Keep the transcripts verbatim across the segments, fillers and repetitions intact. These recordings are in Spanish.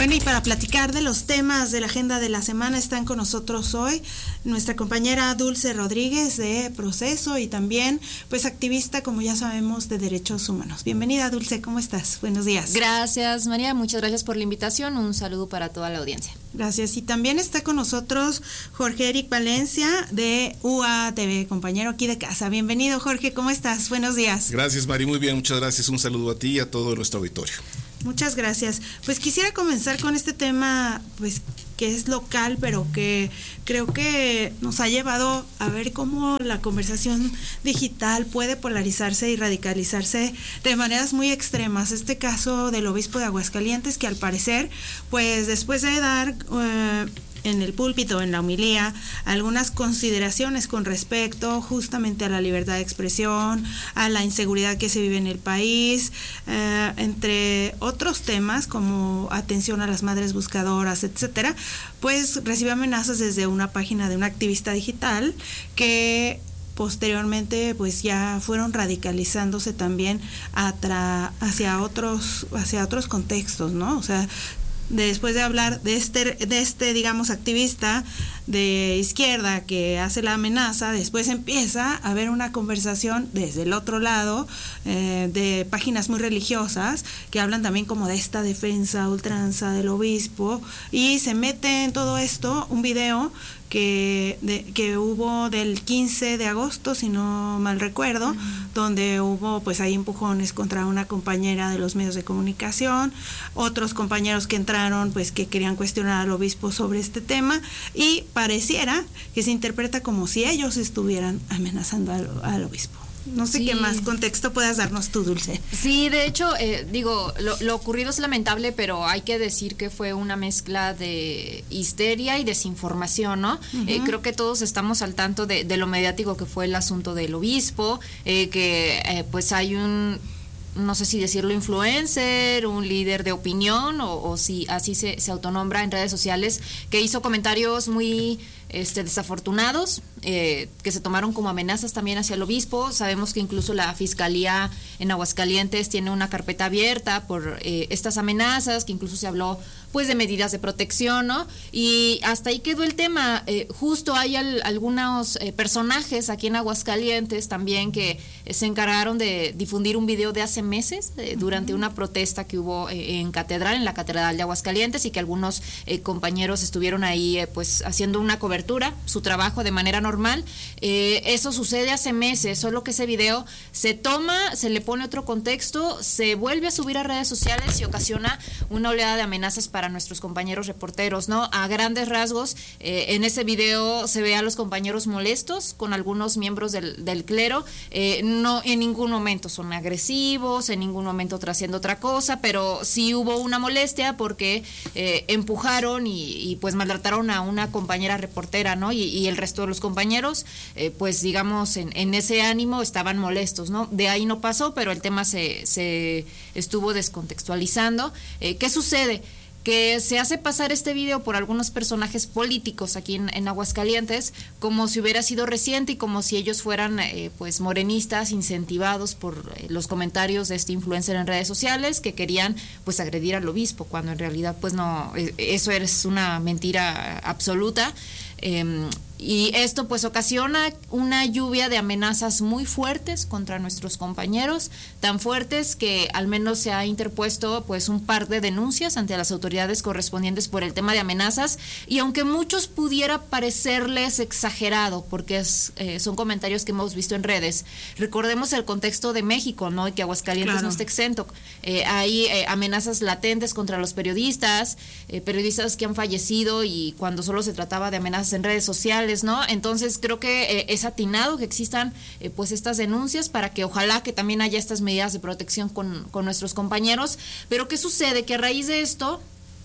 Bueno, y para platicar de los temas de la agenda de la semana están con nosotros hoy nuestra compañera Dulce Rodríguez de Proceso y también pues activista, como ya sabemos, de derechos humanos. Bienvenida, Dulce, ¿cómo estás? Buenos días. Gracias, María, muchas gracias por la invitación, un saludo para toda la audiencia. Gracias, y también está con nosotros Jorge Eric Valencia de U A T V, compañero aquí de casa. Bienvenido, Jorge, ¿cómo estás? Buenos días. Gracias, Mari, muy bien, muchas gracias, un saludo a ti y a todo nuestro auditorio. Muchas gracias. Pues quisiera comenzar con este tema, pues que es local, pero que creo que nos ha llevado a ver cómo la conversación digital puede polarizarse y radicalizarse de maneras muy extremas. Este caso del obispo de Aguascalientes, que al parecer, pues después de dar eh, en el púlpito, en la homilía, algunas consideraciones con respecto justamente a la libertad de expresión, a la inseguridad que se vive en el país, eh, entre otros temas como atención a las madres buscadoras, etcétera, pues recibe amenazas desde una página de un activista digital que posteriormente pues ya fueron radicalizándose también atra, hacia otros hacia otros contextos, ¿no? O sea, después de hablar de este, de este, digamos, activista de izquierda que hace la amenaza, después empieza a haber una conversación desde el otro lado, eh, de páginas muy religiosas que hablan también como de esta defensa ultranza del obispo, y se mete en todo esto un video que, de, que hubo del quince de agosto, si no mal recuerdo, uh-huh. donde hubo pues ahí empujones contra una compañera de los medios de comunicación, otros compañeros que entraron pues que querían cuestionar al obispo sobre este tema, y pareciera que se interpreta como si ellos estuvieran amenazando al, al obispo. No sé sí. qué más contexto puedas darnos tú, Dulce. Sí, de hecho, eh, digo, lo, lo ocurrido es lamentable, pero hay que decir que fue una mezcla de histeria y desinformación, ¿no? Uh-huh. Eh, creo que todos estamos al tanto de, de lo mediático que fue el asunto del obispo, eh, que eh, pues hay un... no sé si decirlo influencer, un líder de opinión o, o si así se, se autonombra en redes sociales, que hizo comentarios muy este, desafortunados, eh, que se tomaron como amenazas también hacia el obispo. Sabemos que incluso la Fiscalía en Aguascalientes tiene una carpeta abierta por eh, estas amenazas, que incluso se habló pues de medidas de protección, ¿no? Y hasta ahí quedó el tema. Eh, justo hay al, algunos eh, personajes aquí en Aguascalientes también que eh, se encargaron de difundir un video de hace meses eh, durante una protesta que hubo eh, en Catedral, en la Catedral de Aguascalientes, y que algunos eh, compañeros estuvieron ahí eh, pues haciendo una cobertura, su trabajo de manera normal. Eh, eso sucede hace meses, solo que ese video se toma, se le pone otro contexto, se vuelve a subir a redes sociales y ocasiona una oleada de amenazas para nuestros compañeros reporteros, ¿no? A grandes rasgos, eh, en ese video se ve a los compañeros molestos con algunos miembros del, del clero, eh, no en ningún momento son agresivos, en ningún momento trasciende otra cosa, pero sí hubo una molestia porque eh, empujaron y, y pues maltrataron a una compañera reportera, ¿no? Y, y el resto de los compañeros, eh, pues digamos, en, en ese ánimo estaban molestos, ¿no? De ahí no pasó, pero el tema se, se estuvo descontextualizando. Eh, ¿Qué sucede? Que se hace pasar este video por algunos personajes políticos aquí en, en Aguascalientes como si hubiera sido reciente y como si ellos fueran eh, pues morenistas incentivados por eh, los comentarios de este influencer en redes sociales que querían pues agredir al obispo, cuando en realidad pues no, eso es una mentira absoluta. Eh, y esto pues ocasiona una lluvia de amenazas muy fuertes contra nuestros compañeros, tan fuertes que al menos se ha interpuesto pues un par de denuncias ante las autoridades correspondientes por el tema de amenazas, y aunque muchos pudiera parecerles exagerado porque es, eh, son comentarios que hemos visto en redes, recordemos el contexto de México, ¿no? Y que Aguascalientes claro. no está exento. Eh, hay eh, amenazas latentes contra los periodistas, eh, periodistas que han fallecido, y cuando solo se trataba de amenazas en redes sociales, ¿no? Entonces creo que eh, es atinado que existan eh, pues estas denuncias para que ojalá que también haya estas medidas de protección con, con nuestros compañeros. Pero ¿qué sucede? Que a raíz de esto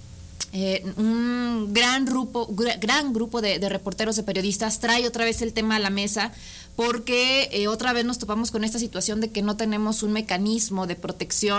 Eh, un gran grupo, gran grupo de, de reporteros, de periodistas, trae otra vez el tema a la mesa, porque eh, otra vez nos topamos con esta situación de que no tenemos un mecanismo de protección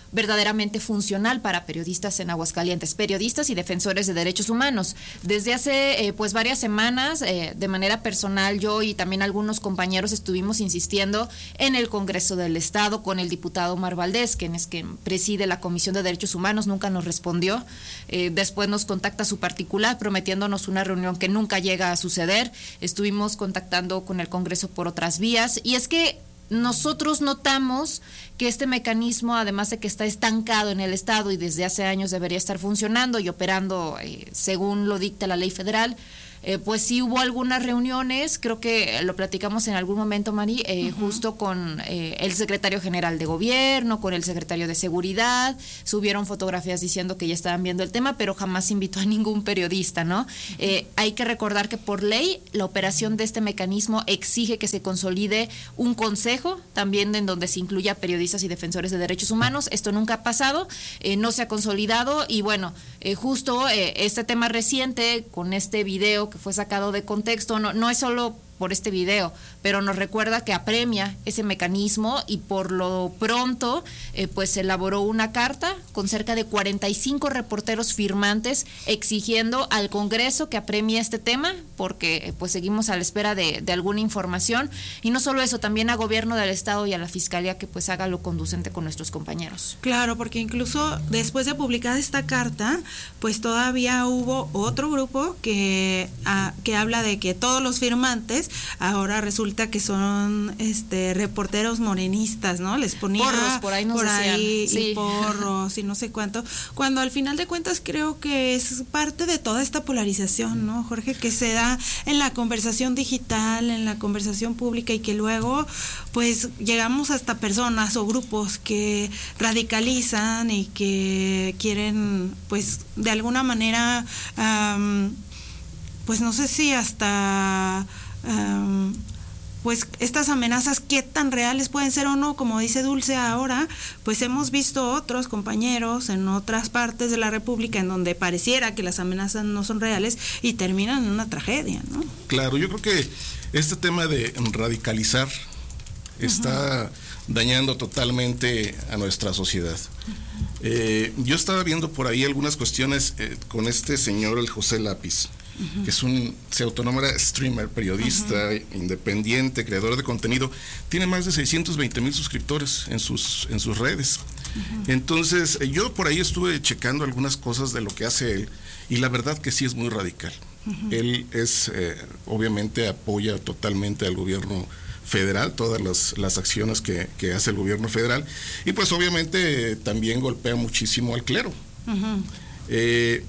verdaderamente funcional para periodistas en Aguascalientes, periodistas y defensores de derechos humanos. Desde hace eh, pues varias semanas, eh, de manera personal, yo y también algunos compañeros estuvimos insistiendo en el Congreso del Estado con el diputado Omar Valdés, quien es quien preside la Comisión de Derechos Humanos, nunca nos respondió. Eh, después nos contacta su particular prometiéndonos una reunión que nunca llega a suceder. Estuvimos contactando con el Congreso por otras vías, y es que nosotros notamos que este mecanismo, además de que está estancado en el Estado y desde hace años debería estar funcionando y operando eh, según lo dicta la ley federal, eh, pues sí hubo algunas reuniones, creo que lo platicamos en algún momento, Mari, eh, uh-huh. justo con eh, el secretario general de gobierno, con el secretario de seguridad, subieron fotografías diciendo que ya estaban viendo el tema, pero jamás invitó a ningún periodista, ¿no? Uh-huh. Eh, hay que recordar que por ley la operación de este mecanismo exige que se consolide un consejo, también en donde se incluya periodistas y defensores de derechos humanos. Esto nunca ha pasado, eh, no se ha consolidado, y bueno, eh, justo eh, este tema reciente con este video que fue sacado de contexto, no, no es solo por este video, pero nos recuerda que apremia ese mecanismo, y por lo pronto eh, pues se elaboró una carta con cerca de cuarenta y cinco reporteros firmantes exigiendo al Congreso que apremie este tema, porque eh, pues seguimos a la espera de, de alguna información, y no solo eso, también a gobierno del Estado y a la Fiscalía que pues haga lo conducente con nuestros compañeros. Claro, porque incluso después de publicar esta carta, pues todavía hubo otro grupo que, a, que habla de que todos los firmantes ahora resulta que son este reporteros morenistas, ¿no? Les ponía porros, por ahí nos por decían, ahí sí. y porros y no sé cuánto, cuando al final de cuentas creo que es parte de toda esta polarización, ¿no, Jorge? Que se da en la conversación digital, en la conversación pública, y que luego pues llegamos hasta personas o grupos que radicalizan y que quieren pues de alguna manera um, pues no sé si hasta Um, pues estas amenazas qué tan reales pueden ser o no, como dice Dulce ahora, pues hemos visto otros compañeros en otras partes de la República en donde pareciera que las amenazas no son reales y terminan en una tragedia, ¿no? Claro, yo creo que este tema de radicalizar está uh-huh. dañando totalmente a nuestra sociedad. Uh-huh. Eh, yo estaba viendo por ahí algunas cuestiones eh, con este señor, el José Lápiz, uh-huh. que es un, se autonomra streamer, periodista, uh-huh. independiente, creador de contenido, tiene más de seiscientos veinte mil suscriptores en sus, en sus redes. Uh-huh. Entonces, eh, yo por ahí estuve checando algunas cosas de lo que hace él, y la verdad que sí es muy radical. Uh-huh. Él es, eh, obviamente apoya totalmente al gobierno federal, todas las, las acciones que, que hace el gobierno federal, y pues obviamente eh, también golpea muchísimo al clero. Uh-huh. Eh,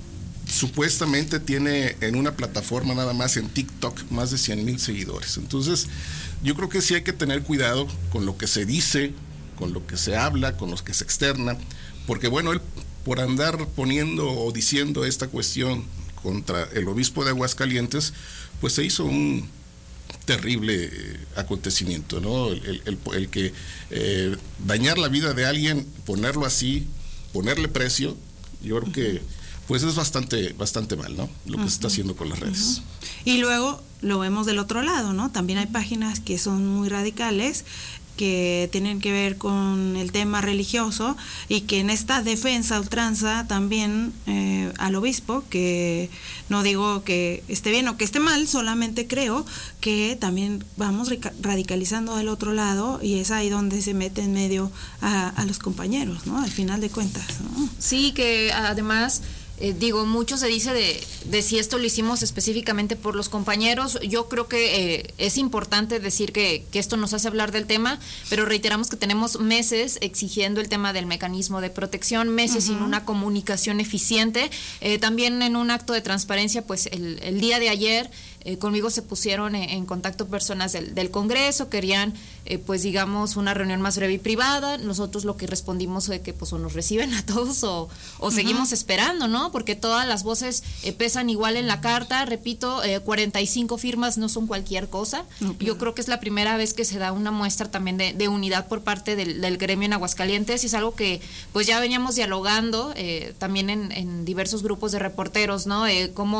supuestamente tiene en una plataforma nada más en TikTok más de cien mil seguidores. Entonces yo creo que sí hay que tener cuidado con lo que se dice, con lo que se habla, con lo que se externa, porque bueno, él por andar poniendo o diciendo esta cuestión contra el obispo de Aguascalientes, pues se hizo un terrible eh, acontecimiento, ¿no? El, el, el, el que eh, dañar la vida de alguien, ponerlo así, ponerle precio, yo creo uh-huh. que pues es bastante bastante mal, ¿no? Lo que uh-huh. se está haciendo con las redes. Uh-huh. Y luego lo vemos del otro lado, ¿no? También hay páginas que son muy radicales, que tienen que ver con el tema religioso, y que en esta defensa ultranza también eh, al obispo, que no digo que esté bien o que esté mal, solamente creo que también vamos radicalizando del otro lado, y es ahí donde se mete en medio a, a los compañeros, ¿no? Al final de cuentas, ¿no? Sí, que además Eh, digo, mucho se dice de, de si esto lo hicimos específicamente por los compañeros. Yo creo que eh, es importante decir que, que esto nos hace hablar del tema, pero reiteramos que tenemos meses exigiendo el tema del mecanismo de protección, meses uh-huh. sin una comunicación eficiente. Eh, también en un acto de transparencia, pues el, el día de ayer Eh, conmigo se pusieron en, en contacto personas del, del Congreso, querían eh, pues digamos una reunión más breve y privada. Nosotros lo que respondimos fue que pues o nos reciben a todos o, o uh-huh. seguimos esperando, ¿no? Porque todas las voces eh, pesan igual en la carta. Repito, eh, cuarenta y cinco firmas no son cualquier cosa. Okay. Yo creo que es la primera vez que se da una muestra también de, de unidad por parte del, del gremio en Aguascalientes, y es algo que pues ya veníamos dialogando eh, también en, en diversos grupos de reporteros, ¿no? Eh, cómo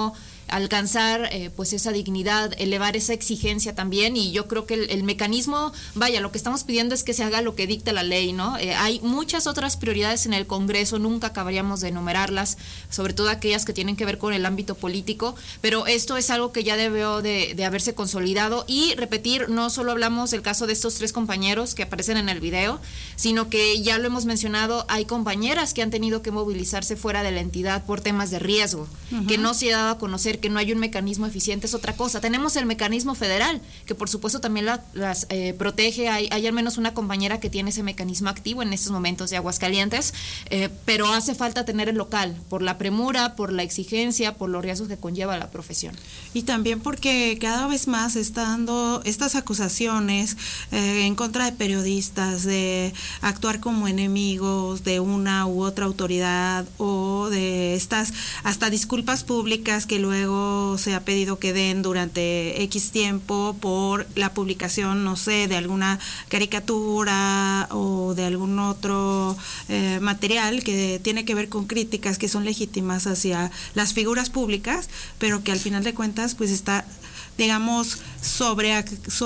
alcanzar eh, pues esa dignidad, elevar esa exigencia también, y yo creo que el, el mecanismo, vaya, lo que estamos pidiendo es que se haga lo que dicta la ley, ¿no? Eh, hay muchas otras prioridades en el Congreso, nunca acabaríamos de enumerarlas, sobre todo aquellas que tienen que ver con el ámbito político, pero esto es algo que ya debió de, de haberse consolidado. Y repetir, no solo hablamos del caso de estos tres compañeros que aparecen en el video, sino que ya lo hemos mencionado, hay compañeras que han tenido que movilizarse fuera de la entidad por temas de riesgo, uh-huh. que no se ha dado a conocer, que no hay un mecanismo eficiente, es otra cosa. Tenemos el mecanismo federal, que por supuesto también la, las eh, protege, hay, hay al menos una compañera que tiene ese mecanismo activo en estos momentos de Aguascalientes, eh, pero hace falta tener el local, por la premura, por la exigencia, por los riesgos que conlleva la profesión. Y también porque cada vez más está dando estas acusaciones eh, en contra de periodistas, de actuar como enemigos de una u otra autoridad, o de estas hasta disculpas públicas que luego se ha pedido que den durante X tiempo por la publicación, no sé, de alguna caricatura o de algún otro eh, material que tiene que ver con críticas que son legítimas hacia las figuras públicas, pero que al final de cuentas pues está, digamos, sobre,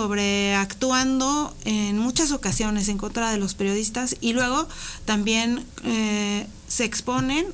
sobreactuando en muchas ocasiones en contra de los periodistas, y luego también eh, se exponen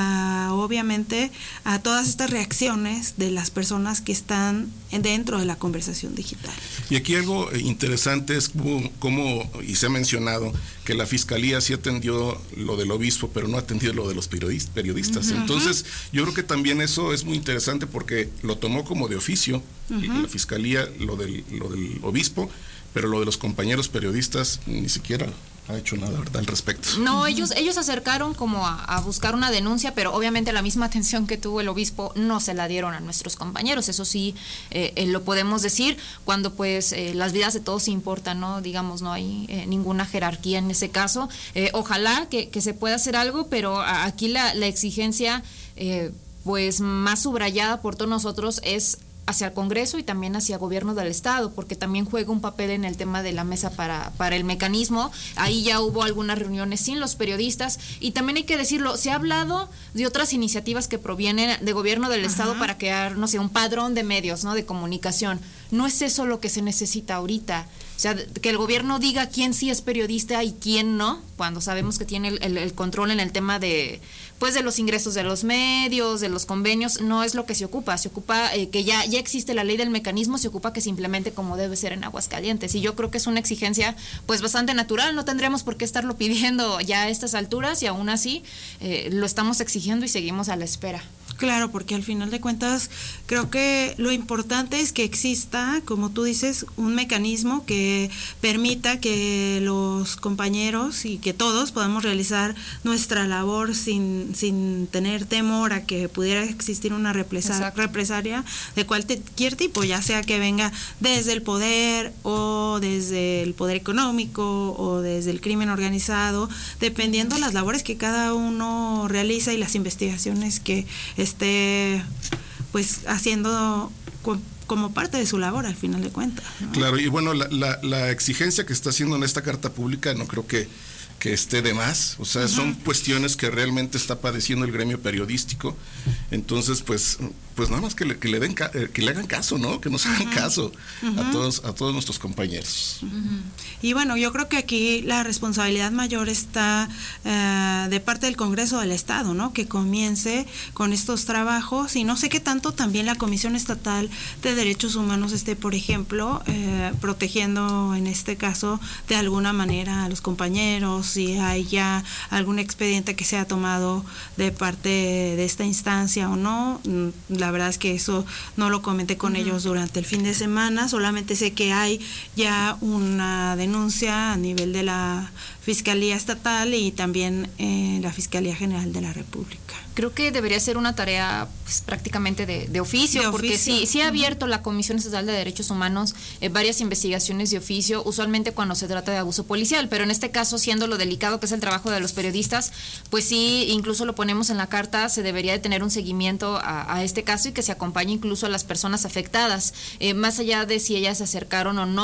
a, obviamente, a todas estas reacciones de las personas que están dentro de la conversación digital. Y aquí algo interesante es como, como, y se ha mencionado, que la Fiscalía sí atendió lo del obispo, pero no atendió lo de los periodistas. Uh-huh. Entonces, yo creo que también eso es muy interesante porque lo tomó como de oficio, uh-huh. la Fiscalía, lo del, lo del obispo, pero lo de los compañeros periodistas ni siquiera ha hecho nada, ¿verdad?, al respecto. No, ellos ellos se acercaron como a, a buscar una denuncia, pero obviamente la misma atención que tuvo el obispo no se la dieron a nuestros compañeros, eso sí eh, eh, lo podemos decir, cuando pues eh, las vidas de todos importan, ¿no? Digamos, no hay eh, ninguna jerarquía en ese caso. Eh, ojalá que, que se pueda hacer algo, pero aquí la, la exigencia eh, pues más subrayada por todos nosotros es hacia el Congreso y también hacia el gobierno del Estado, porque también juega un papel en el tema de la mesa para, para el mecanismo. Ahí ya hubo algunas reuniones sin los periodistas, y también hay que decirlo, se ha hablado de otras iniciativas que provienen de gobierno del Ajá. Estado para crear, no sé, un padrón de medios, ¿no?, de comunicación. No es eso lo que se necesita ahorita. O sea, que el gobierno diga quién sí es periodista y quién no, cuando sabemos que tiene el, el, el control en el tema de, pues, de los ingresos de los medios, de los convenios, no es lo que se ocupa. Se ocupa eh, que ya, ya existe la ley del mecanismo, se ocupa que se implemente como debe ser en Aguascalientes. Y yo creo que es una exigencia pues bastante natural, no tendremos por qué estarlo pidiendo ya a estas alturas, y aún así eh, lo estamos exigiendo y seguimos a la espera. Claro, porque al final de cuentas creo que lo importante es que exista, como tú dices, un mecanismo que permita que los compañeros y que todos podamos realizar nuestra labor sin, sin tener temor a que pudiera existir una represa, represalia de cualquier tipo, ya sea que venga desde el poder o desde el poder económico o desde el crimen organizado, dependiendo de las labores que cada uno realiza y las investigaciones que esté pues haciendo como parte de su labor al final de cuentas, ¿no? Claro, y bueno, la, la, la exigencia que está haciendo en esta carta pública no creo que, que esté de más, o sea, uh-huh. son cuestiones que realmente está padeciendo el gremio periodístico, entonces pues pues nada más que le, que le den que le hagan caso, ¿no? Que nos hagan uh-huh. caso uh-huh. a todos a todos nuestros compañeros. Uh-huh. Y bueno, yo creo que aquí la responsabilidad mayor está uh, de parte del Congreso del Estado, ¿no? Que comience con estos trabajos, y no sé qué tanto también la Comisión Estatal de Derechos Humanos esté, por ejemplo, eh, protegiendo en este caso de alguna manera a los compañeros, si hay ya algún expediente que se ha tomado de parte de esta instancia o no. La verdad es que eso no lo comenté con uh-huh. ellos durante el fin de semana, solamente sé que hay ya una denuncia a nivel de la Fiscalía Estatal y también eh, la Fiscalía General de la República. Creo que debería ser una tarea pues, prácticamente de, de oficio, de porque oficio. sí, sí ha abierto la Comisión Estatal de Derechos Humanos eh, varias investigaciones de oficio, usualmente cuando se trata de abuso policial, pero en este caso, siendo lo delicado que es el trabajo de los periodistas, pues sí, incluso lo ponemos en la carta, se debería de tener un seguimiento a, a este caso y que se acompañe incluso a las personas afectadas, eh, más allá de si ellas se acercaron o no,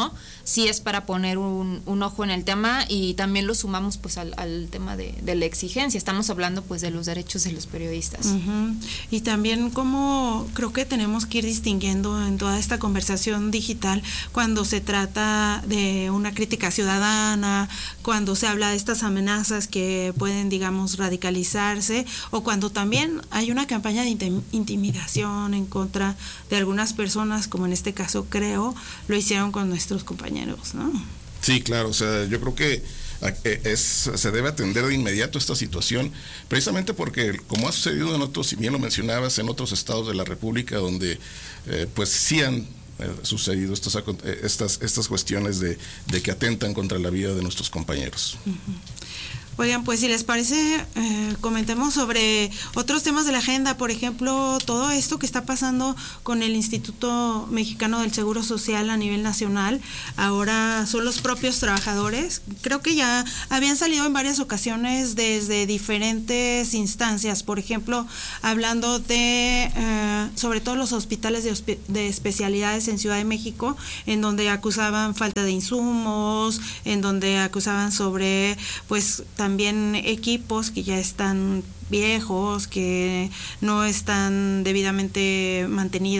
sí es para poner un, un ojo en el tema, y también lo sumamos pues al, al tema de, de la exigencia. Estamos hablando pues de los derechos de los periodistas. Uh-huh. Y también como creo que tenemos que ir distinguiendo en toda esta conversación digital cuando se trata de una crítica ciudadana, cuando se habla de estas amenazas que pueden, digamos, radicalizarse, o cuando también hay una campaña de intimidación en contra de algunas personas, como en este caso creo lo hicieron con nuestros compañeros, ¿no? Sí, claro, o sea, yo creo que es, se debe atender de inmediato esta situación, precisamente porque, como ha sucedido en otros, si bien lo mencionabas, en otros estados de la República, donde eh, pues sí han eh, sucedido estas, estas, estas cuestiones de, de que atentan contra la vida de nuestros compañeros. Uh-huh. Oigan, pues si les parece, eh, comentemos sobre otros temas de la agenda, por ejemplo, todo esto que está pasando con el Instituto Mexicano del Seguro Social a nivel nacional. Ahora son los propios trabajadores, creo que ya habían salido en varias ocasiones desde diferentes instancias, por ejemplo, hablando de, eh, sobre todo los hospitales de, hospi- de especialidades en Ciudad de México, en donde acusaban falta de insumos, en donde acusaban sobre, pues, también equipos que ya están viejos, que no están debidamente mantenidos